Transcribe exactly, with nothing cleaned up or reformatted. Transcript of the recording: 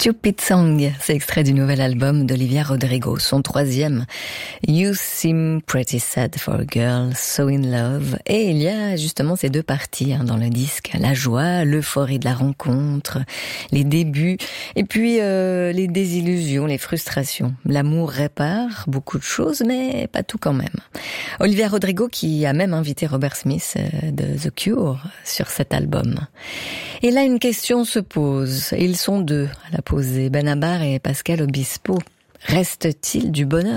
Stupid Song, c'est extrait du nouvel album d'Olivia Rodrigo, son troisième. You Seem Pretty Sad for a Girl, So in Love. Et il y a justement ces deux parties hein, dans le disque, la joie, l'euphorie de la rencontre, les débuts, et puis euh, les désillusions, les frustrations. L'amour répare beaucoup de choses, mais pas tout quand même. Olivia Rodrigo qui a même invité Robert Smith de The Cure sur cet album. Et là, une question se pose. Ils sont deux à la poser, Benabar et Pascal Obispo. Reste-t-il du bonheur ?